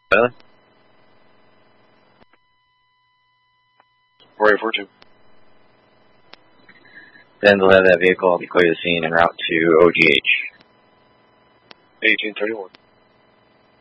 Tyler? 4842. Then they'll have that vehicle be clear the scene en route to OGH. 1831.